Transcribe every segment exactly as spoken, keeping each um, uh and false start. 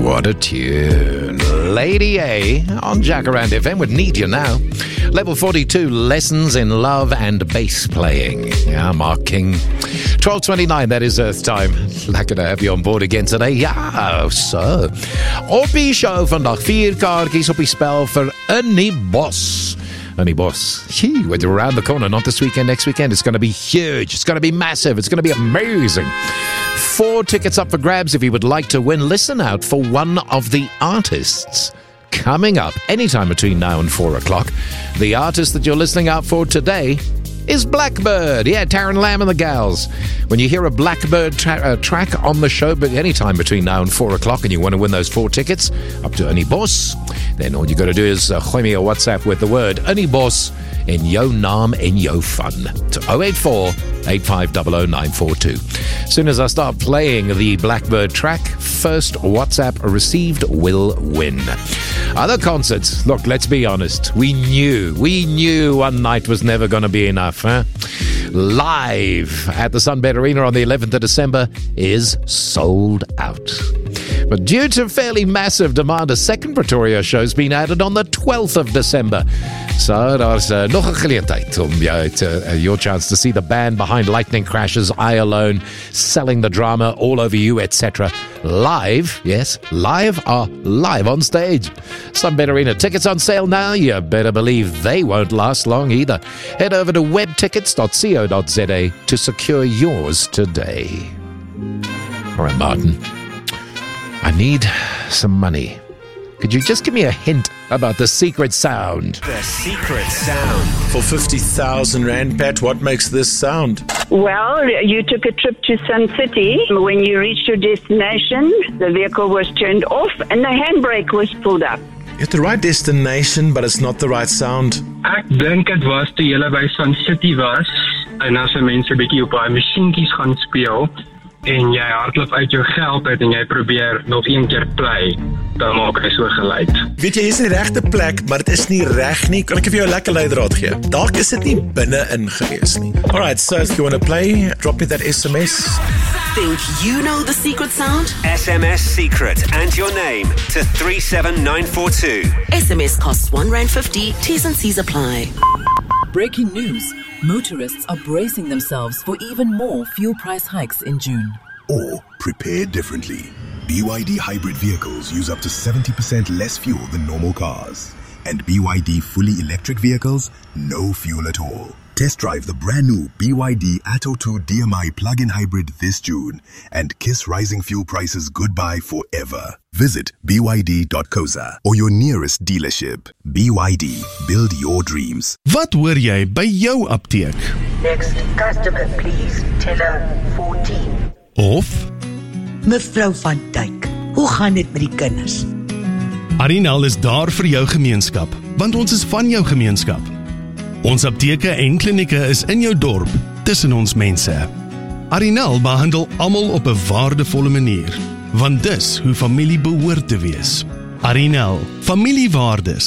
What a tune. Lady A on Jacaranda F M would Need You Now. Level forty-two, Lessons in Love and Bass Playing. Yeah, Mark King. twelve twenty-nine, that is Earth time. Lekker to have you on board again today. Ja, so. Op die show vandag, vier kaartjies op die spel vir Annie Bos. Annie Bos, gee, we're around the corner, not this weekend, next weekend. It's going to be huge. It's going to be massive. It's going to be amazing. Four tickets up for grabs if you would like to win. Listen out for one of the artists coming up anytime between now and four o'clock. The artist that you're listening out for today is Blackbird. Yeah, Taryn Lamb and the Gals. When you hear a Blackbird tra- uh, track on the show, but anytime between now and four o'clock, and you want to win those four tickets up to Annie Bos, then all you got to do is uh, gooi me a WhatsApp with the word Annie Bos in yo naam en yo fun to oh eight four, eight five zero zero nine four two. As soon as I start playing the Blackbird track, first WhatsApp received will win. Other concerts, look, let's be honest, we knew, we knew one night was never going to be enough, huh? Live at the Sunbed Arena on the eleventh of December is sold out. But due to fairly massive demand, a second Pretoria show has been added on the twelfth of December. So daar's uh, nog 'n geleentheid om jou te, uh, your chance to see the band behind Lightning Crashes, I Alone, Selling the Drama, All Over You, et cetera. Live, yes, live are live on stage. Sunbed Arena tickets on sale now. You better believe they won't last long either. Head over to web tickets dot co dot za to secure yours today. All right, Martin, I need some money. Could you just give me a hint about the secret sound? The secret sound. For fifty thousand rand, Pat, what makes this sound? Well, you took a trip to Sun City. When you reached your destination, the vehicle was turned off and the handbrake was pulled up. You're at the right destination, but it's not the right sound. Ek dink dit was toe julle by Sun City was en as mense 'n bietjie op daai masjienkies gaan speel en jy hardloop uit jou geld uit en jy probeer nog een keer play, dan maak hy so geluid. Weet jy, hier is die regte plek, maar dit is nie reg nie. Kan ek vir jou 'n lekker leidraad gee? Dalk is dit nie binne-in gewees nie. Alright, so if you want to play, drop me that S M S. Think you know the secret sound? S M S secret and your name to three seven nine four two. S M S costs one rand fifty. T's and C's apply. Breaking news. Motorists are bracing themselves for even more fuel price hikes in June. Or prepare differently. B Y D hybrid vehicles use up to seventy percent less fuel than normal cars. And B Y D fully electric vehicles, no fuel at all. Test drive the brand new B Y D Atto two D M I plug-in hybrid this June and kiss rising fuel prices goodbye forever. Visit b y d dot co dot za or your nearest dealership. B Y D, build your dreams. Wat hoor jy by jou apteek? Next customer, please. Teller fourteen. Of Mevrou van Dijk, hoe gaan dit met die kinders? Arinal is daar vir jou gemeenskap, want ons is van jou gemeenskap. Ons apteke en klinieke is in jou dorp, tussen ons mense. Arinal behandel almal op 'n waardevolle manier, want dis hoe familie behoort te wees. Arinal, familiewaardes.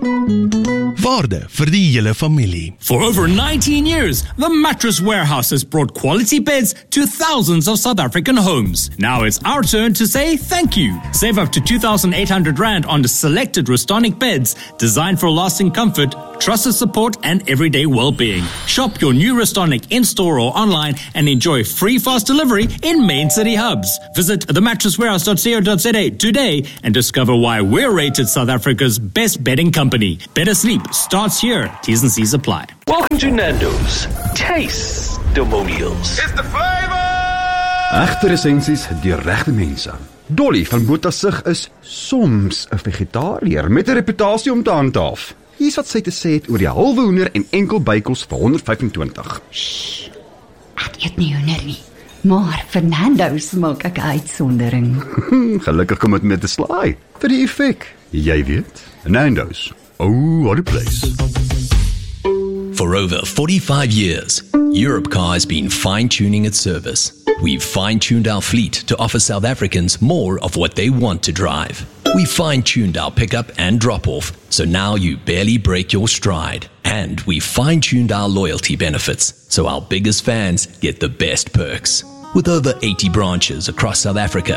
Waarde vir die hele familie. For over nineteen years, the Mattress Warehouse has brought quality beds to thousands of South African homes. Now it's our turn to say thank you. Save up to two thousand eight hundred rand on the selected Restonic beds designed for lasting comfort, trusted support and everyday well-being. Shop your new Restonic in-store or online and enjoy free fast delivery in main city hubs. Visit the mattress warehouse dot co dot za today and discover why we're rated South Africa's best bedding company. Better sleep starts here. T's and C's apply. Welcome to Nando's. Taste Demonials. It's the flavor! Egte resensies deur regte mense. Dolly van Botasig is soms 'n vegetariër met 'n reputasie om te handhaaf. Hier's wat sy te sê het oor die halwe hoender en enkel bykos vir honderd vyf en twintig. Shh, ek eet nie hoender nie, maar Fernando's maak ek 'n uitsondering. Gelukkig kom dit met 'n slaai, vir die effek. Jy weet, Nando's. Oh, what a place. For over forty-five years, Europcar has been fine-tuning its service. We've fine-tuned our fleet to offer South Africans more of what they want to drive. We fine-tuned our pickup and drop-off, so now you barely break your stride. And we fine-tuned our loyalty benefits, so our biggest fans get the best perks. With over eighty branches across South Africa,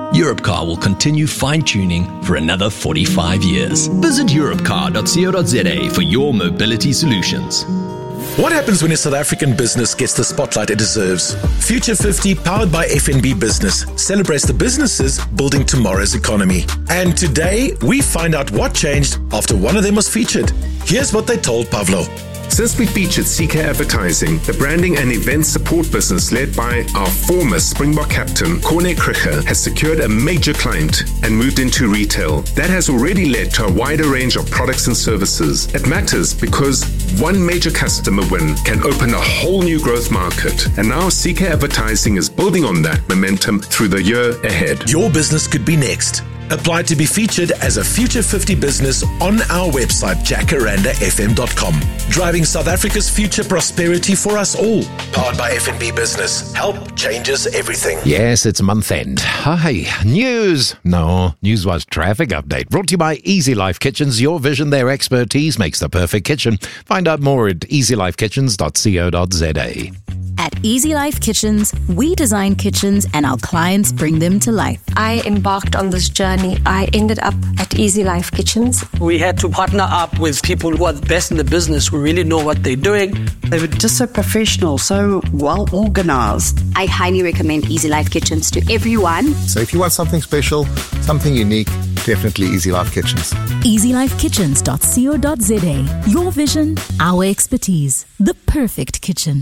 Europcar will continue fine-tuning for another forty-five years. Visit europcar dot co dot za for your mobility solutions. What happens when a South African business gets the spotlight it deserves? Future fifty, powered by F N B Business, celebrates the businesses building tomorrow's economy. And today, we find out what changed after one of them was featured. Here's what they told Pavlo. Since we featured C K Advertising, the branding and event support business led by our former Springbok captain, Corne Krige, has secured a major client and moved into retail. That has already led to a wider range of products and services. It matters because one major customer win can open a whole new growth market. And now C K Advertising is building on that momentum through the year ahead. Your business could be next. Apply to be featured as a Future fifty business on our website, jacaranda f m dot com. Driving South Africa's future prosperity for us all. Powered by F N B Business. Help changes everything. Yes, it's month end. Hi, news. No, Newswatch traffic update. Brought to you by Easy Life Kitchens. Your vision, their expertise makes the perfect kitchen. Find out more at easy life kitchens dot co dot za. At Easy Life Kitchens, we design kitchens and our clients bring them to life. I embarked on this journey. I ended up at Easy Life Kitchens. We had to partner up with people who are the best in the business, who really know what they're doing. They were just so professional, so well organized. I highly recommend Easy Life Kitchens to everyone. So if you want something special, something unique, definitely Easy Life Kitchens. easy life kitchens dot co dot za. Your vision, our expertise. The perfect kitchen.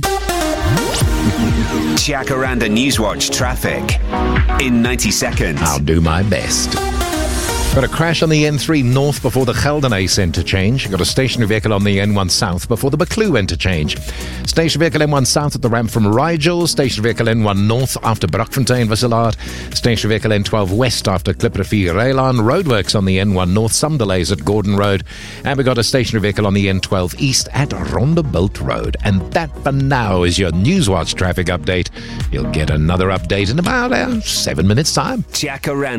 Jacaranda Newswatch traffic in ninety seconds. I'll do my best. Got a crash on the N three north before the Geldenhuys interchange. Got a stationary vehicle on the N one south before the Buccleuch interchange. Stationary vehicle N one south at the ramp from Rigel. Stationary vehicle N one north after Brakfontein Wisselaar. Stationary vehicle N twelve west after Klipprivier Reilaan. Roadworks on the N one north. Some delays at Gordon Road. And we got a stationary vehicle on the N twelve east at Rondebult Road. And that for now is your Newswatch traffic update. You'll get another update in about uh, seven minutes time. Jacaranda.